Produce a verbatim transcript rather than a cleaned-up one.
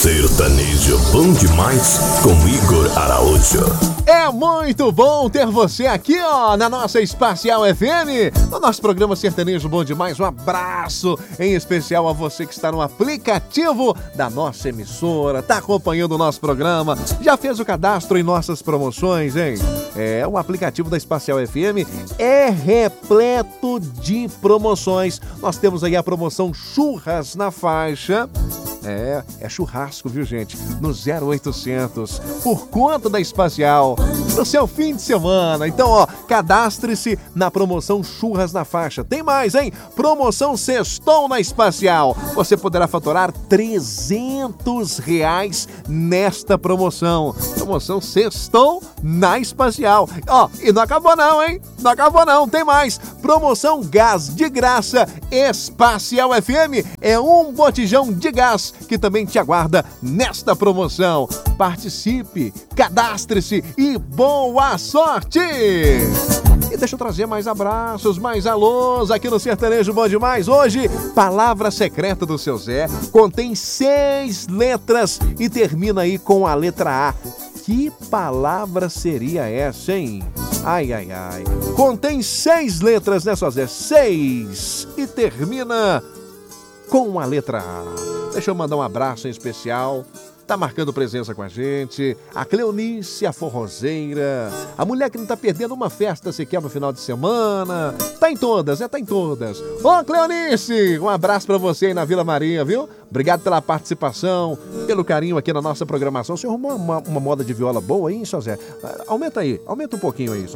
Sertanejo bom demais com Igor Araújo. É muito bom ter você aqui, ó, na nossa Espacial F M, no nosso programa Sertanejo Bom Demais. Um abraço em especial a você que está no aplicativo da nossa emissora, tá acompanhando o nosso programa, já fez o cadastro em nossas promoções, hein? É, o aplicativo da Espacial F M é repleto de promoções. Nós temos aí a promoção Churras na Faixa. É, é churrasco, viu, gente? No zero oitocentos, por conta da Espacial, no seu fim de semana. Então, ó, cadastre-se na promoção Churras na Faixa. Tem mais, hein? Promoção Sextou na Espacial. Você poderá faturar trezentos reais nesta promoção. Promoção Sextou na Espacial. Ó, e não acabou não, hein? Não acabou não, tem mais. Promoção Gás de Graça Espacial F M. É um botijão de gás que também te aguarda nesta promoção. Participe, cadastre-se e boa sorte! E deixa eu trazer mais abraços, mais alôs aqui no Sertanejo Bom Demais. Hoje, Palavra Secreta do Seu Zé contém seis letras e termina aí com a letra A. Que palavra seria essa, hein? Ai, ai, ai. Contém seis letras, né, seu Zé? Seis. E termina com a letra A. Deixa eu mandar um abraço em especial. Tá marcando presença com a gente. A Cleonice, a forrozeira. A mulher que não tá perdendo uma festa sequer no final de semana. Tá em todas, é, tá em todas. Ô, Cleonice, um abraço pra você aí na Vila Maria, viu? Obrigado pela participação, pelo carinho aqui na nossa programação. Você arrumou uma, uma moda de viola boa aí, hein, seu Zé? Aumenta aí, aumenta um pouquinho aí, só.